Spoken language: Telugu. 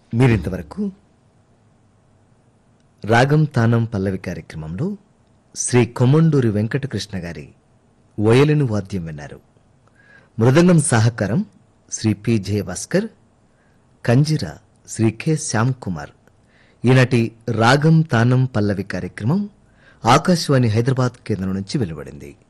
మీరింతవరకు రాగం తానం పల్లవి కార్యక్రమంలో శ్రీ కొమండూరి వెంకటకృష్ణ గారి వయలిను వాద్యం విన్నారు. మృదంగం సహకారం శ్రీ పి జయభాస్కర్, కంజిర శ్రీ కె శ్యామ్ కుమార్. ఈనాటి రాగం తానం పల్లవి కార్యక్రమం ఆకాశవాణి హైదరాబాద్ కేంద్రం నుంచి వెలువడింది.